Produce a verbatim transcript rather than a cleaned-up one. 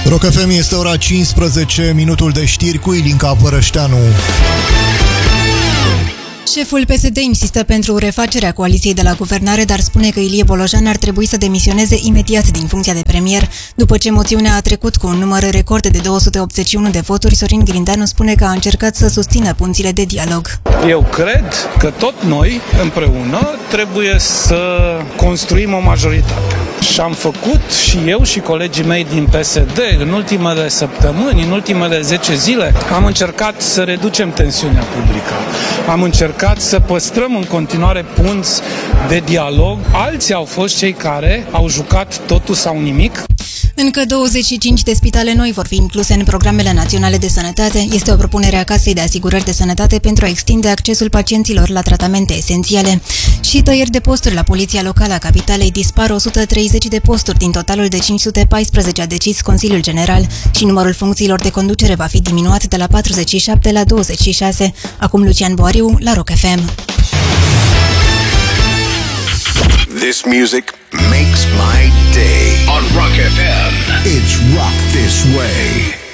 Rock F M, este ora cincisprezece, minutul de știri cu Ilinca Vărășteanu. Șeful P S D insistă pentru refacerea coaliției de la guvernare, dar spune că Ilie Bolojan ar trebui să demisioneze imediat din funcția de premier. După ce moțiunea a trecut cu un număr record de două sute optzeci și unu de voturi, Sorin Grindeanu spune că a încercat să susțină punțile de dialog. Eu cred că tot noi, împreună, trebuie să construim o majoritate. Și am făcut și eu și colegii mei din P S D în ultimele săptămâni, în ultimele zece zile, am încercat să reducem tensiunea publică. Am încercat să păstrăm în continuare punți de dialog. Alții au fost cei care au jucat totul sau nimic. Încă douăzeci și cinci de spitale noi vor fi incluse în programele naționale de sănătate. Este o propunere a Casei de Asigurări de Sănătate pentru a extinde accesul pacienților la tratamente esențiale. Și tăieri de posturi la Poliția Locală a Capitalei. Dispar o sută treizeci de posturi din totalul de cinci sute paisprezece, a decis Consiliul General, și numărul funcțiilor de conducere va fi diminuat de la patruzeci și șapte la douăzeci și șase. Acum Lucian Boariu la Rock F M. This music makes my day. On Rock F M. It's Rock This Way.